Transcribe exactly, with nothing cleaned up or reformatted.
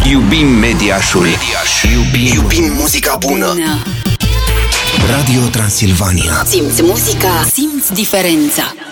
Iubim Mediașul. Mediaș. Iubim. Iubim muzica bună. bună. Radio Transilvania. Simți muzica, simți diferența.